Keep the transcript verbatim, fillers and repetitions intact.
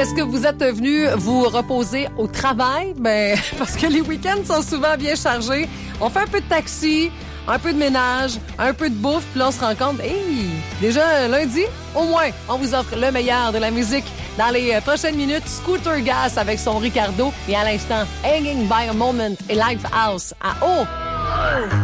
Est-ce que vous êtes venu vous reposer au travail? Ben, parce que les week-ends sont souvent bien chargés. On fait un peu de taxi, un peu de ménage, un peu de bouffe, puis là, on se rend compte, hey, déjà lundi, au moins, on vous offre le meilleur de la musique. Dans les prochaines minutes, Scooter Gas avec son Ricardo. Et à l'instant, Hanging by a Moment et Live House à haut.